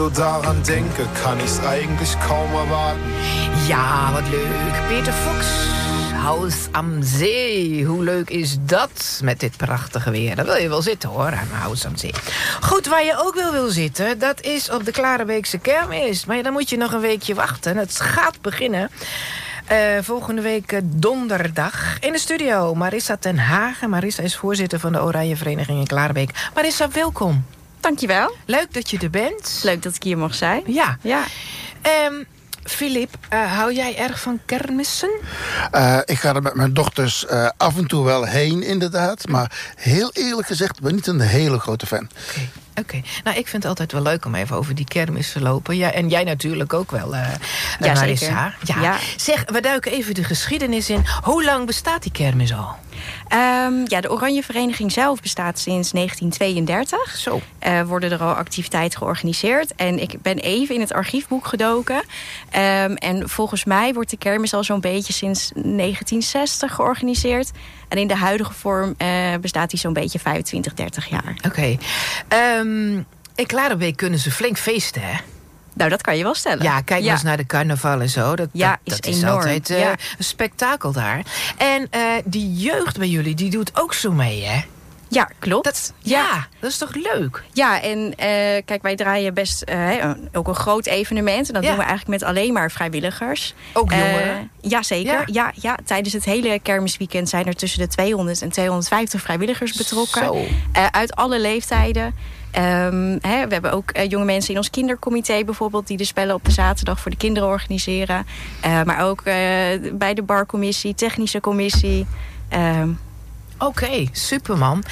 Daran denke, kann ich's eigentlich kaum erwarten. Ja, wat leuk. Peter Fox, Huis am Zee. Hoe leuk is dat met dit prachtige weer? Daar wil je wel zitten hoor, aan Huis am Zee. Goed, waar je ook wil zitten, dat is op de Klarebeekse kermis. Maar dan moet je nog een weekje wachten. Het gaat beginnen. Volgende week donderdag in de studio. Marissa ten Hagen. Marissa is voorzitter van de Oranje Vereniging in Klarebeek. Marissa, welkom. Dankjewel. Leuk dat je er bent. Leuk dat ik hier mag zijn. Ja. Ja. Filip, hou jij erg van kermissen? Ik ga er met mijn dochters af en toe wel heen, inderdaad. Maar heel eerlijk gezegd, ik ben niet een hele grote fan. Oké. Nou, ik vind het altijd wel leuk om even over die kermis te lopen. Ja, en jij natuurlijk ook wel, ja, Marissa. Zeker. Ja. Zeg, we duiken even de geschiedenis in. Hoe lang bestaat die kermis al? De Oranje Vereniging zelf bestaat sinds 1932. Zo. Worden er al activiteiten georganiseerd. En ik ben even in het archiefboek gedoken. En volgens mij wordt de kermis al zo'n beetje sinds 1960 georganiseerd. En in de huidige vorm bestaat die zo'n beetje 25, 30 jaar. Oké. In Klarebeek kunnen ze flink feesten, hè? Nou, dat kan je wel stellen. Ja, kijk maar eens naar de carnaval en zo. Dat is enorm. Altijd een spektakel daar. En die jeugd bij jullie, die doet ook zo mee, hè? Ja, klopt. Dat is toch leuk? Ja, en kijk, wij draaien best ook een groot evenement. En dat doen we eigenlijk met alleen maar vrijwilligers. Ook jongeren? Jazeker. Ja. Tijdens het hele kermisweekend zijn er tussen de 200 en 250 vrijwilligers betrokken. Zo. Uit alle leeftijden. We hebben ook jonge mensen in ons kindercomité bijvoorbeeld, die de spellen op de zaterdag voor de kinderen organiseren. Maar ook bij de barcommissie, technische commissie. Oké, superman.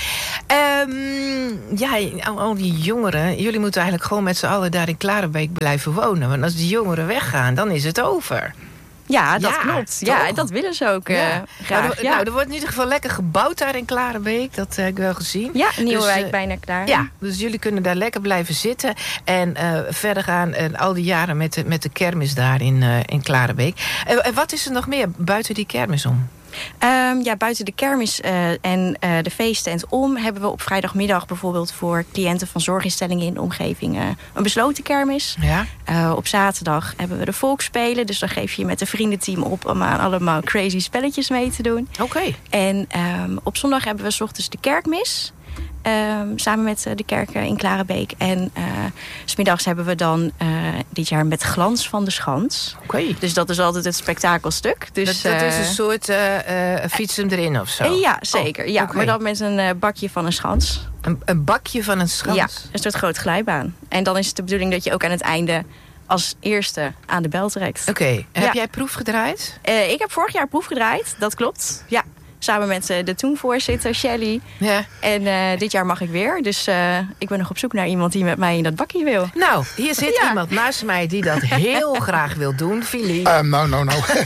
Al die jongeren, jullie moeten eigenlijk gewoon met z'n allen daar in Klarebeek blijven wonen. Want als die jongeren weggaan, dan is het over. Ja, dat klopt. Toch? Ja, en dat willen ze ook graag. Nou, er wordt in ieder geval lekker gebouwd daar in Klarebeek. Dat heb ik wel gezien. Ja, Nieuwewijk bijna klaar. Ja, dus jullie kunnen daar lekker blijven zitten. En verder gaan al die jaren met de kermis daar in Klarebeek. En wat is er nog meer buiten die kermis om? Buiten de kermis en de feesttent om hebben we op vrijdagmiddag bijvoorbeeld voor cliënten van zorginstellingen in de omgeving een besloten kermis. Ja. Op zaterdag hebben we de volksspelen, dus dan geef je met een vriendenteam op om aan allemaal crazy spelletjes mee te doen. Oké. En op zondag hebben we 's ochtends de kerkmis. Samen met de kerken in Klarebeek. En 's middags hebben we dan dit jaar met Glans van de Schans. Okay. Dus dat is altijd het spektakelstuk. Dus, dat is een soort fietsen erin of zo? Ja, zeker. Okay. Maar dan met een bakje van een schans. Een bakje van een schans? Ja, een soort grote glijbaan. En dan is het de bedoeling dat je ook aan het einde als eerste aan de bel trekt. Oké. Heb jij proef gedraaid? Ik heb vorig jaar proef gedraaid, dat klopt. Ja. Samen met de toen-voorzitter, Shelley. Ja. En dit jaar mag ik weer. Dus ik ben nog op zoek naar iemand die met mij in dat bakje wil. Nou, hier zit iemand naast mij die dat heel graag wil doen. Filip. Nou.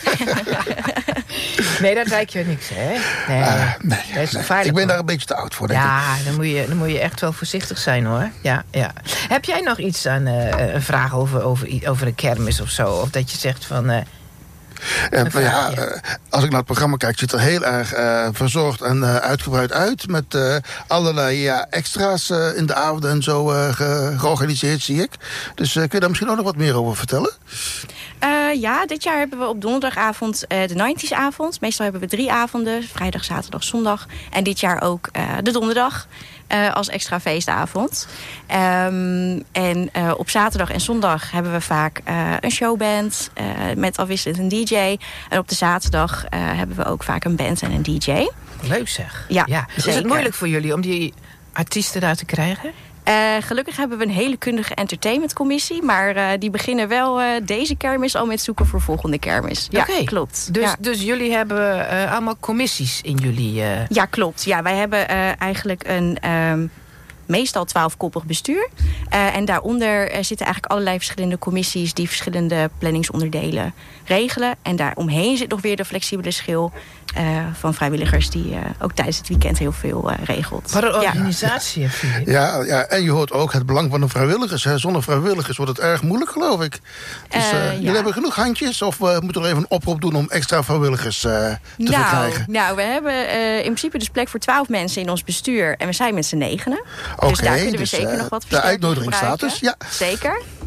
Nee, dat lijkt je niks, hè? Nee. Dat is gevaarlijk. Ik ben daar een beetje te oud voor, denk ik. Ja, dan moet je echt wel voorzichtig zijn, hoor. Ja. Heb jij nog iets aan een vraag over een kermis of zo? Of dat je zegt van... Als ik naar het programma kijk, ziet het er heel erg verzorgd en uitgebreid uit. Met allerlei extra's in de avond en zo georganiseerd, zie ik. Dus kun je daar misschien ook nog wat meer over vertellen? Dit jaar hebben we op donderdagavond de 90s avond. Meestal hebben we 3 avonden, vrijdag, zaterdag, zondag. En dit jaar ook de donderdag. Als extra feestavond. En op zaterdag en zondag hebben we vaak een showband met afwisselend een DJ. En op de zaterdag hebben we ook vaak een band en een DJ. Leuk zeg. Ja. Is het moeilijk voor jullie om die artiesten daar te krijgen? Gelukkig hebben we een hele kundige entertainmentcommissie. Maar die beginnen wel deze kermis al met zoeken voor volgende kermis. Ja, klopt. Dus jullie hebben allemaal commissies in jullie... Ja, klopt. Ja, wij hebben eigenlijk een... meestal 12-koppig bestuur. En daaronder zitten eigenlijk allerlei verschillende commissies die verschillende planningsonderdelen regelen. En daaromheen zit nog weer de flexibele schil van vrijwilligers die ook tijdens het weekend heel veel regelt. Wat een organisatie heb je. Ja, en je hoort ook het belang van de vrijwilligers. Hè. Zonder vrijwilligers wordt het erg moeilijk, geloof ik. Dus jullie hebben genoeg handjes of moeten we even een oproep doen om extra vrijwilligers te verkrijgen? Nou, we hebben in principe dus plek voor 12 mensen in ons bestuur. En we zijn met z'n 9. Okay, dus daar kunnen we zeker nog wat de uitnodiging staat dus, ja. Zeker.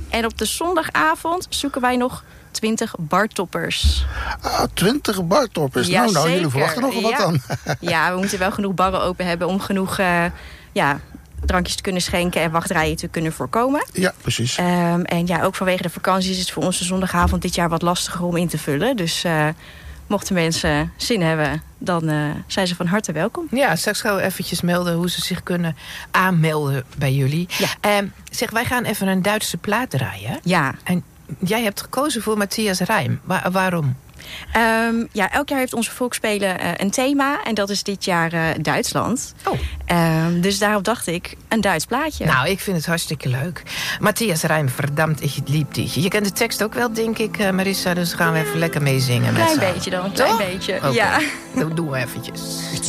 En op de zondagavond zoeken wij nog 20 bartoppers. 20 bartoppers. Ja, nou, jullie zeker. verwachten nog wat Ja. dan. Ja, we moeten wel genoeg barren open hebben om genoeg drankjes te kunnen schenken en wachtrijen te kunnen voorkomen. Ja, precies. En ja, ook vanwege de vakanties is het voor ons de zondagavond dit jaar wat lastiger om in te vullen. Dus mochten mensen zin hebben, dan zijn ze van harte welkom. Ja, straks gaan we eventjes melden hoe ze zich kunnen aanmelden bij jullie. Ja. Zeg, wij gaan even een Duitse plaat draaien. Ja. En jij hebt gekozen voor Matthias Reim. Waarom? Elk jaar heeft onze volksspelen een thema. En dat is dit jaar Duitsland. Oh. Dus daarop dacht ik, een Duits plaatje. Nou, ik vind het hartstikke leuk. Matthias Reim, verdammt, ik liep dich. Je kent de tekst ook wel, denk ik, Marissa. Dus gaan we even lekker meezingen met z'n Klein allen. beetje dan, een klein Toch? beetje. Oké. Ja. Dat doen we eventjes.